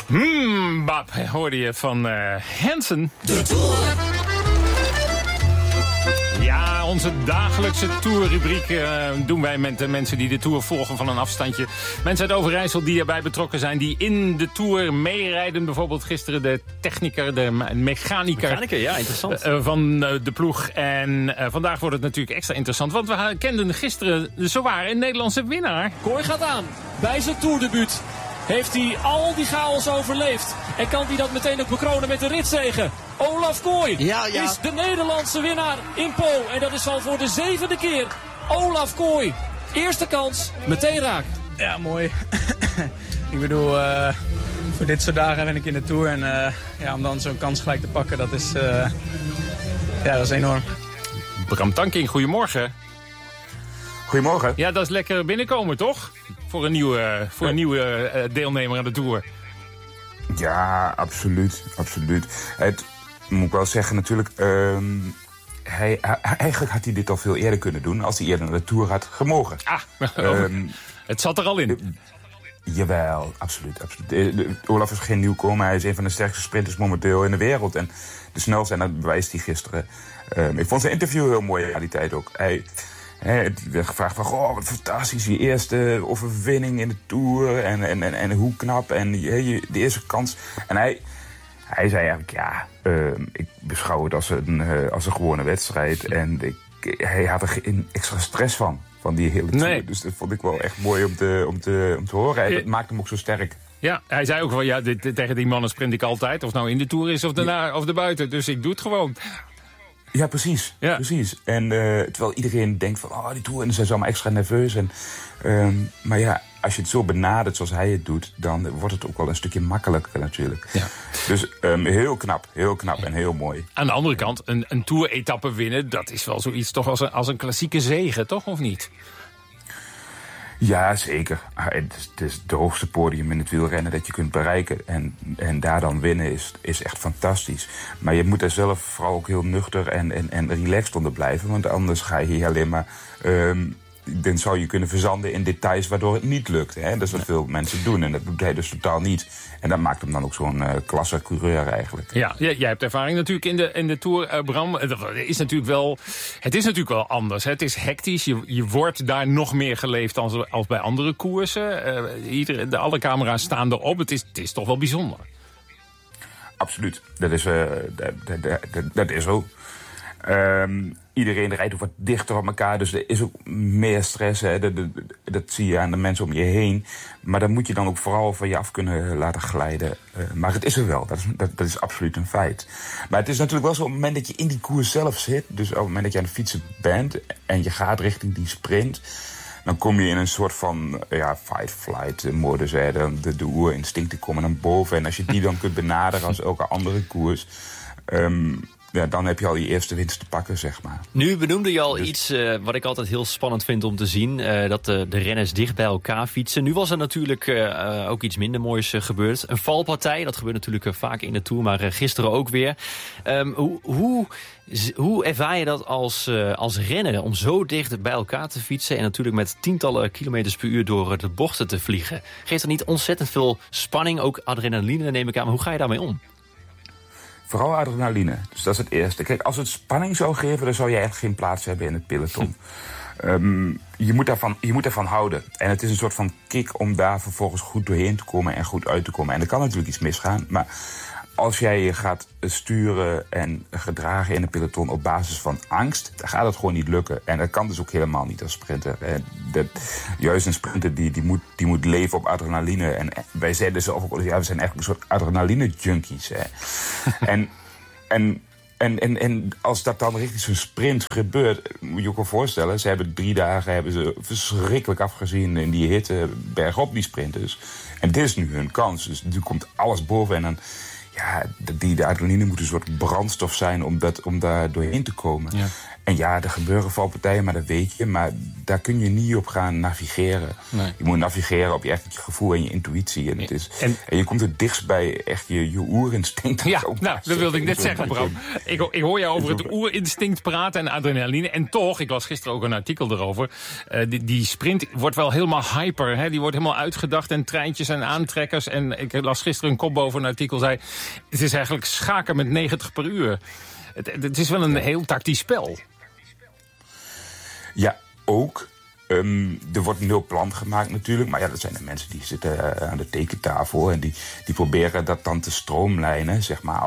Bab, hoorde je van Hansen. De Tour. Ja, onze dagelijkse tourrubriek doen wij met de mensen die de Tour volgen van een afstandje. Mensen uit Overijssel die erbij betrokken zijn, die in de Tour meerijden. Bijvoorbeeld gisteren de techniker, de mechanicus ja, interessant. Van de ploeg. En vandaag wordt het natuurlijk extra interessant, want we kenden gisteren zowaar een Nederlandse winnaar. Kooi gaat aan bij zijn toerdebuut. Heeft hij al die chaos overleefd? En kan hij dat meteen ook bekronen met een ritzege? Olaf Kooi is de Nederlandse winnaar in Po. En dat is al voor de 7e keer. Olaf Kooi. Eerste kans, meteen raak. Ja, mooi. Ik bedoel, voor dit soort dagen ben ik in de Tour. En om dan zo'n kans gelijk te pakken, dat is enorm. Bram Tankink, goedemorgen. Goedemorgen. Ja, dat is lekker binnenkomen, toch? Voor een nieuwe deelnemer aan de Tour. Ja, absoluut. Het moet ik wel zeggen natuurlijk. Eigenlijk had hij dit al veel eerder kunnen doen als hij eerder naar de Tour had gemogen. Het zat er al in. Jawel, absoluut. Olaf is geen nieuwkomer. Hij is een van de sterkste sprinters momenteel in de wereld. En de snelste, en dat bewijst hij gisteren. Ik vond zijn interview heel mooi in die tijd ook. Hij werd gevraagd van, wat fantastisch, je eerste overwinning in de Tour. En hoe knap, en de eerste kans. En hij zei eigenlijk, ik beschouw het als een gewone wedstrijd. En hij had er geen extra stress van die hele Tour. Nee. Dus dat vond ik wel echt mooi om te horen. Het maakt hem ook zo sterk. Ja, hij zei ook wel, tegen die mannen sprint ik altijd. Of het nou in de Tour is of daarna of erbuiten. Dus ik doe het gewoon. Ja, precies. En terwijl iedereen denkt van, die Tour, en ze zijn allemaal extra nerveus. Maar ja, als je het zo benadert zoals hij het doet, dan wordt het ook wel een stukje makkelijker natuurlijk. Ja. Dus heel knap en heel mooi. Aan de andere kant, een Tour-etappe winnen, dat is wel zoiets toch als een klassieke zege, toch? Of niet? Ja, zeker. Het is het hoogste podium in het wielrennen dat je kunt bereiken. En daar dan winnen is echt fantastisch. Maar je moet er zelf vooral ook heel nuchter en relaxed onder blijven. Want anders ga je hier alleen maar... dan zou je kunnen verzanden in details waardoor het niet lukt. Hè? Dat is wat veel mensen doen. En dat doet hij dus totaal niet. En dat maakt hem dan ook zo'n klasse coureur eigenlijk. Ja, jij hebt ervaring natuurlijk in de Tour, Bram. Het is natuurlijk wel anders. Hè? Het is hectisch. Je wordt daar nog meer geleefd als bij andere koersen. Alle camera's staan erop. Het is toch wel bijzonder. Absoluut. Dat is zo. Iedereen rijdt ook wat dichter op elkaar, dus er is ook meer stress. Hè. Dat zie je aan de mensen om je heen. Maar dan moet je dan ook vooral van je af kunnen laten glijden. Maar het is er wel, dat is absoluut een feit. Maar het is natuurlijk wel zo, op het moment dat je in die koers zelf zit, dus op het moment dat je aan het fietsen bent en je gaat richting die sprint, dan kom je in een soort van fight-flight modus. Hè. De oerinstincten komen naar boven. En als je die dan kunt benaderen als elke andere koers, dan heb je al je eerste winst te pakken, zeg maar. Nu benoemde je al iets wat ik altijd heel spannend vind om te zien. Dat de renners dicht bij elkaar fietsen. Nu was er natuurlijk ook iets minder moois gebeurd. Een valpartij, dat gebeurt natuurlijk vaak in de Tour, maar gisteren ook weer. Hoe ervaar je dat als renner om zo dicht bij elkaar te fietsen en natuurlijk met tientallen kilometers per uur door de bochten te vliegen? Geeft dat niet ontzettend veel spanning, ook adrenaline neem ik aan, maar hoe ga je daarmee om? Vooral adrenaline, dus dat is het eerste. Kijk, als het spanning zou geven, dan zou je echt geen plaats hebben in het peloton. Je moet daarvan houden. En het is een soort van kick om daar vervolgens goed doorheen te komen en goed uit te komen. En er kan natuurlijk iets misgaan, maar als jij je gaat sturen en gedragen in een peloton op basis van angst, dan gaat het gewoon niet lukken. En dat kan dus ook helemaal niet als sprinter. Juist een sprinter die moet leven op adrenaline. En wij zeiden zelf ook, we zijn eigenlijk een soort adrenaline-junkies. En als dat dan richting zo'n sprint gebeurt, moet je ook wel voorstellen, ze hebben 3 dagen verschrikkelijk afgezien in die hitte bergop, die sprinters. En dit is nu hun kans. Dus nu komt alles boven en dan, de adrenaline moet een soort brandstof zijn om daar doorheen te komen. Ja. En ja, er gebeuren valpartijen, maar dat weet je. Maar daar kun je niet op gaan navigeren. Nee. Je moet navigeren op je gevoel en je intuïtie. En je komt het dichtst bij echt je oerinstinct. Ja, nou, dat wilde ik net zeggen, Bram. Ik hoor jou over het oerinstinct praten en adrenaline. En toch, ik las gisteren ook een artikel erover. Die sprint wordt wel helemaal hyper. Hè? Die wordt helemaal uitgedacht en treintjes en aantrekkers. En ik las gisteren een kop boven een artikel. Zei, het is eigenlijk schaken met 90 per uur. Het is wel een heel tactisch spel. Ja, ook. Er wordt een heel plan gemaakt natuurlijk. Maar ja, dat zijn de mensen die zitten aan de tekentafel. En die proberen dat dan te stroomlijnen. Zeg maar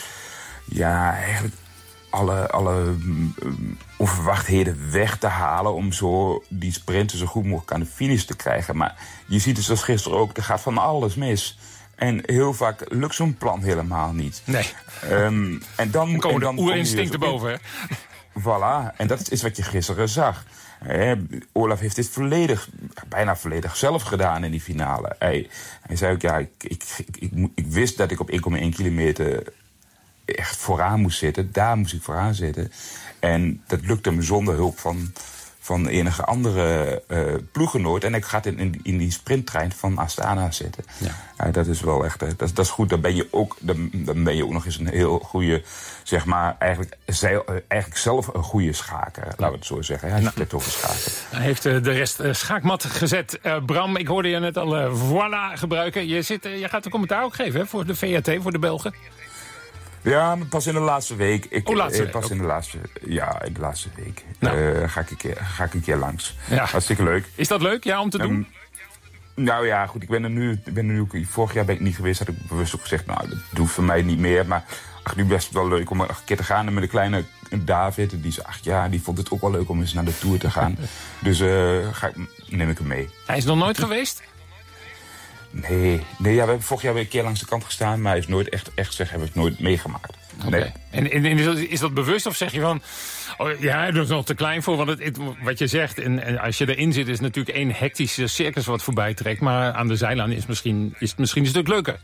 alle onverwachtheden weg te halen. Om zo die sprinter zo goed mogelijk aan de finish te krijgen. Maar je ziet dus als gisteren ook, er gaat van alles mis. En heel vaak lukt zo'n plan helemaal niet. Nee. En dan komen de oerinstincten boven, hè? Voilà, en dat is wat je gisteren zag. Olaf heeft dit bijna volledig zelf gedaan in die finale. Hij zei ook, ja, ik wist dat ik op 1,1 kilometer echt vooraan moest zitten. Daar moest ik vooraan zitten. En dat lukte me zonder hulp van enige andere ploeggenoot. En ik ga in die sprinttrein van Astana zitten. Ja, dat is wel echt, dat is goed. Dan ben je ook nog eens een heel goede, zeg maar, eigenlijk zelf een goede schaker. Laten we het zo zeggen. Hij heeft het over schaken. Hij heeft de rest schaakmat gezet. Bram, ik hoorde je net al voilà gebruiken. Je gaat een commentaar ook geven, hè, voor de VAT, voor de Belgen. Ja, maar pas in de laatste week. In de laatste week. Nou. Ga ik een keer langs. Ja. Hartstikke leuk. Is dat leuk, ja, om te doen? Nou ja, goed, ik ben er nu. Vorig jaar ben ik niet geweest, had ik bewust ook gezegd, nou, dat doet voor mij niet meer. Maar nu best wel leuk om een keer te gaan. En met de kleine David, die is 8 jaar, die vond het ook wel leuk om eens naar de Tour te gaan. Dus neem ik hem mee. Hij is nog nooit geweest? Nee, we hebben vorig jaar weer een keer langs de kant gestaan, maar hij is nooit echt hebben we het nooit meegemaakt. Okay. Nee. En is dat bewust of zeg je van, ja, dat is nog te klein voor, want wat je zegt, en als je erin zit, is natuurlijk één hectische circus wat voorbij trekt, maar aan de zijlijn is het misschien een stuk leuker.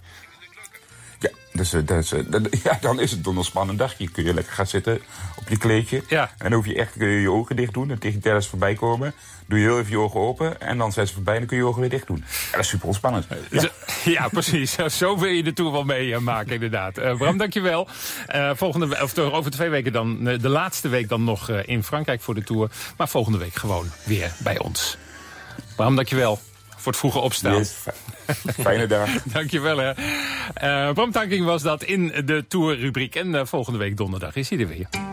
Ja, dan is het een spannend dagje. Kun je lekker gaan zitten op je kleedje. Ja. En dan hoef je echt je ogen dicht doen. En tegen tijdens ze voorbij komen, doe je heel even je ogen open. En dan zijn ze voorbij en dan kun je je ogen weer dicht doen. Ja, dat is super ontspannend. Ja, precies. Zo wil je de Tour wel mee maken, inderdaad. Bram, dankjewel. Over 2 weken dan, de laatste week dan nog in Frankrijk voor de Tour. Maar volgende week gewoon weer bij ons. Bram, dankjewel. Voor het vroege opstaan. Yes, fijne dag. Dankjewel, hè. Bram Tankink was dat in de Tour-rubriek. En volgende week donderdag is hij er weer.